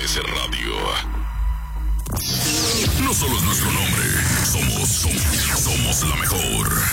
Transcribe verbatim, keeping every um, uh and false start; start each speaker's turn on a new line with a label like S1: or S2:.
S1: C Radio. No solo es nuestro nombre, somos, somos, somos la mejor.